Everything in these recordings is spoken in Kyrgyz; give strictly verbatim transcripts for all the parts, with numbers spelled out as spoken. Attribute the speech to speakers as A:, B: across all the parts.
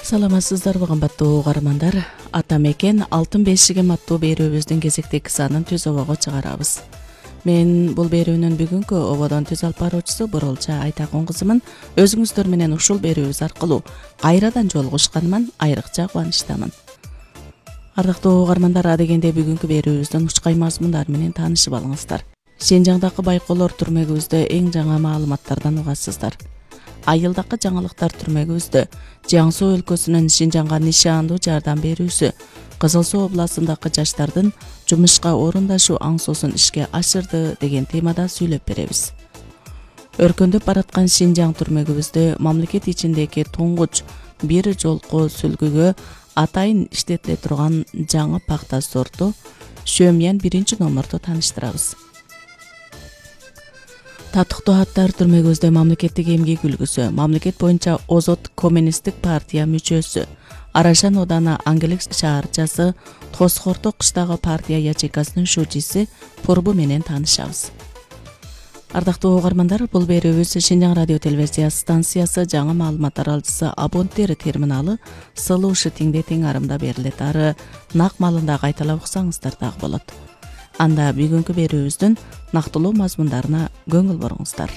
A: Саламатсыздарбы кымбаттуу угармандар. Ата мекен алтын бешигим аттуу берүүбүздүн кезектеги санын түз обого чыгарабыз. Мен бул берүүнүн бүгүнкү ободон түз алып баруучусу Бурулча Айтакун кызымын. Өзүңүздөр менен ушул берүүбүз аркылуу кайрадан жолугушканыман айрыкча кубанычтамын. Ардактуу угармандар, адегенде бүгүнкү берүүбүздүн учкай мазмундары менен таанышып алыңыздар. Шинжаңдагы байкоолор түрмөгүбүздө эң жаңы маалыматтардан угасыздар. Айылдакы жаңылыктар түрмөгүбүздө Жаңсу өлкөсүнүн Шинжаңга нишандуу жардам берүүсү Кызыл Суу областындагы жаштардын жумушка орундашуу аңсоосун ишке ашырды деген темада сүйлөп беребиз. Өркөндөп бараткан Шинжаң түрмөгүбүздө мамлекет ичиндеги туңгуч бир жолку сүлгүгө атайын иштетиле турган жаңы пахта сорту Шөмиян биринчи номорду тааныштырабыз. Татыктуу аттар түрмөгүбүздө мамлекеттик эмгек үлгүсү, мамлекет боюнча Озот коммунисттик партия мүчөсү, Арашан ооданы Аңгелек шаарчасы Тосхорто кыштагы партия ячейкасынын шүүчүсү Пурбу менен таанышабыз. Ардактуу угармандар, бул берүүбүз Шинжаң радио телевизия станциясы жаңы маалымат аралчысы абонттер терминалы сылуушу тиңде тең арымда берилет. Ары нак маалында кайталап уксаңыздар дагы болот. Анда бүгүнкү берүүбүздүн нактылуу мазмундарына көңүл буруңуздар.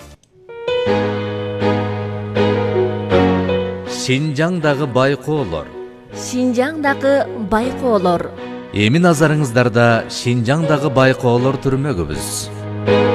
B: Шинжаңдагы байкоолор.
C: Шинжаңдагы байкоолор.
B: Эми назарыңыздарда Шинжаңдагы байкоолор түрмөгүбүз.